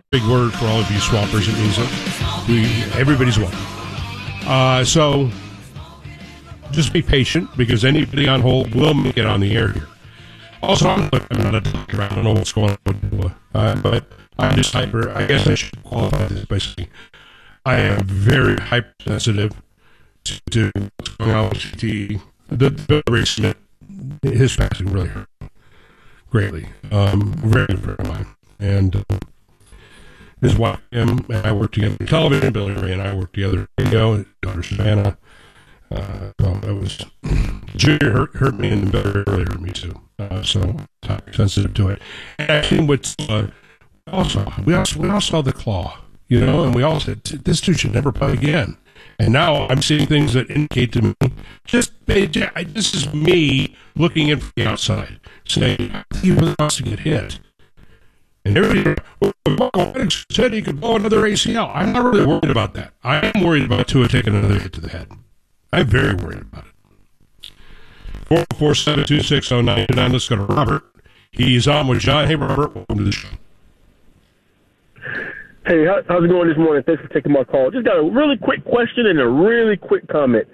big word for all of you swampers. It means that everybody's welcome. So just be patient, because anybody on hold will make it on the air here. Also, I'm not a doctor. I don't know what's going on, but I'm just hyper. I guess I should qualify this by saying I am very hypersensitive to what's going on with CTE. The race, his passing really hurt greatly. Very good friend of mine. And his wife, him, and I worked together in television. Billy Ray and I worked together in radio. His daughter, Savannah. It was Junior hurt me, and Billy really hurt me too. So I'm sensitive to it. And I think what we all saw the claw, and we all said, this dude should never play again. And now I'm seeing things that indicate to me, this is me looking in from the outside, saying, he really wants to get hit. And everybody, Marco said he could blow another ACL. I'm not really worried about that. I am worried about Tua taking another hit to the head. I'm very worried about it. 447-260-929. Let's go to Robert. He's on with John. Hey, Robert, welcome to the show. Hey, how's it going this morning? Thanks for taking my call. Just got a really quick question and a really quick comment.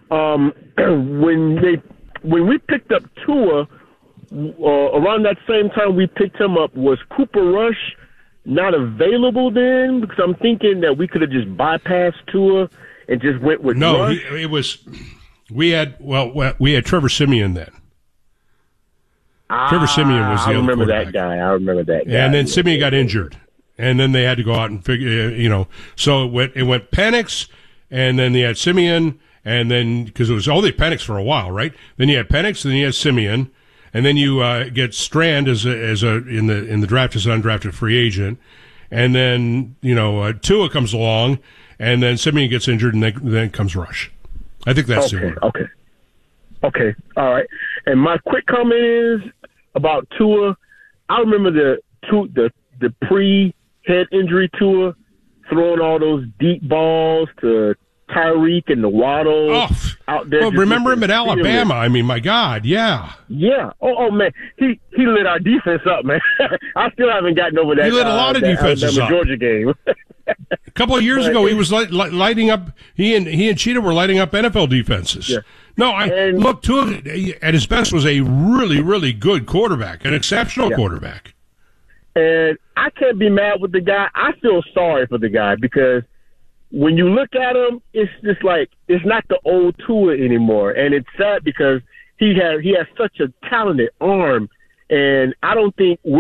When we picked up Tua, around that same time we picked him up, was Cooper Rush not available then? Because I'm thinking that we could have just bypassed Tua and just went with Rush. No, it was we had Trevor Siemian then. Trevor Siemian was the other remember quarterback. that guy. I remember that guy. And then Siemian got injured. And then they had to go out and figure, so it went Penix, and then they had Siemian, and then, because it was only Penix for a while, right? Then you had Penix, then you had Siemian, and then you get Strand in the draft as an undrafted free agent, and then, Tua comes along, and then Siemian gets injured, and then comes Rush. I think that's the order. Okay, all right. And my quick comment is about Tua. I remember the pre-head injury Tua, throwing all those deep balls to Tyreek and the Waddle out there. Well, remember him at Alabama? I mean, my God, yeah. Yeah. Oh man, he lit our defense up, man. I still haven't gotten over that. He lit a lot of defenses up. Georgia game. A couple of years ago, he was lighting up. He and Cheetah were lighting up NFL defenses. Yeah. No, look, Tua at his best was a really, really good quarterback, an exceptional quarterback. And I can't be mad with the guy. I feel sorry for the guy, because when you look at him, it's just like, it's not the old Tua anymore. And it's sad because he has such a talented arm. And I don't think the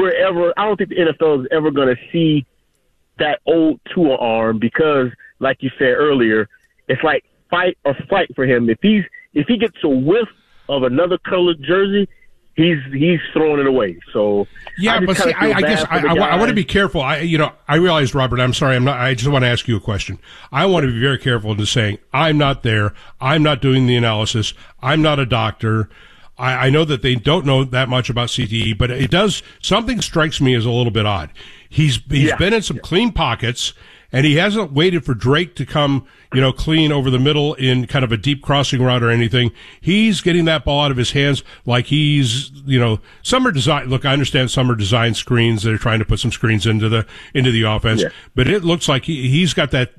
NFL is ever going to see that old Tua arm, because, like you said earlier, it's like fight or flight for him. If he gets a whiff of another colored jersey, he's throwing it away. So yeah, but see, I guess I want to be careful. I realize, Robert, I'm sorry, I just want to ask you a question. I want to be very careful in saying I'm not there. I'm not doing the analysis. I'm not a doctor. I know that they don't know that much about CTE, but something strikes me as a little bit odd. He's been in some clean pockets, and he hasn't waited for Drake to come, clean over the middle in kind of a deep crossing route or anything. He's getting that ball out of his hands like he's, some are designed. Look, I understand some are design screens. They're trying to put some screens into the offense, but it looks like he's got that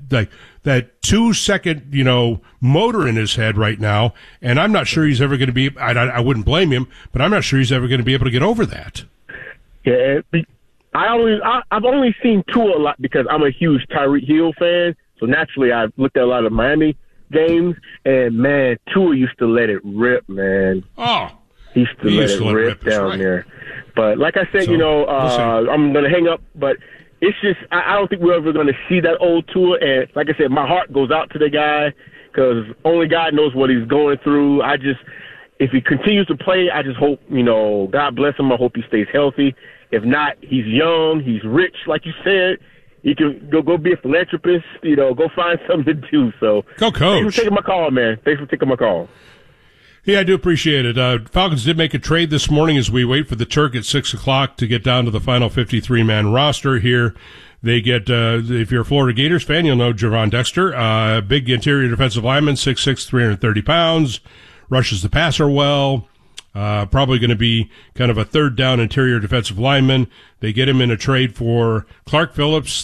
2-second, motor in his head right now. And I'm not sure he's ever going to be, I wouldn't blame him, but I'm not sure he's ever going to be able to get over that. Yeah. I've only seen Tua a lot because I'm a huge Tyreek Hill fan. So naturally, I've looked at a lot of Miami games, and man, Tua used to let it rip, man. Oh, he used to let it rip down there. But like I said, I'm gonna hang up. But it's just I don't think we're ever gonna see that old Tua. And like I said, my heart goes out to the guy because only God knows what he's going through. If he continues to play, I just hope, God bless him. I hope he stays healthy. If not, he's young, he's rich, like you said. He can go be a philanthropist, go find something to do. So go coach. Thanks for taking my call, man. Thanks for taking my call. Yeah, I do appreciate it. Falcons did make a trade this morning as we wait for the Turk at 6 o'clock to get down to the final 53-man roster here. They get, if you're a Florida Gators fan, you'll know Javon Dexter, big interior defensive lineman, 6'6", 330 pounds, rushes the passer well. Probably going to be kind of a third down interior defensive lineman. They get him in a trade for Clark Phillips,